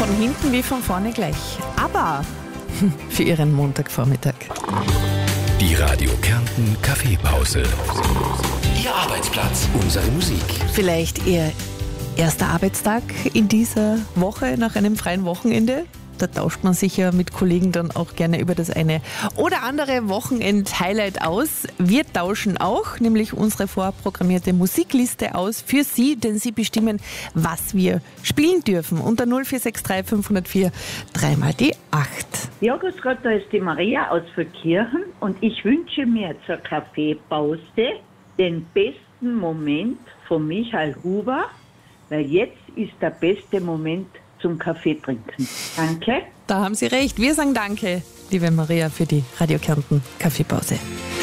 Von hinten wie von vorne gleich. Aber für Ihren Montagvormittag. Die Radio Kärnten Kaffeepause. Ihr Arbeitsplatz, unsere Musik. Vielleicht Ihr erster Arbeitstag in dieser Woche nach einem freien Wochenende. Da tauscht man sich ja mit Kollegen dann auch gerne über das eine oder andere Wochenend-Highlight aus. Wir tauschen auch, nämlich unsere vorprogrammierte Musikliste aus für Sie, denn Sie bestimmen, was wir spielen dürfen. Unter 0463 504 3 die 8. Ja, grüß Gott, da ist die Maria aus Verkirchen und ich wünsche mir zur Kaffeepause den besten Moment von Michael Huber, weil jetzt ist der beste Moment zum Kaffee trinken. Danke. Da haben Sie recht. Wir sagen danke, liebe Maria, für die Radio Kärnten Kaffeepause.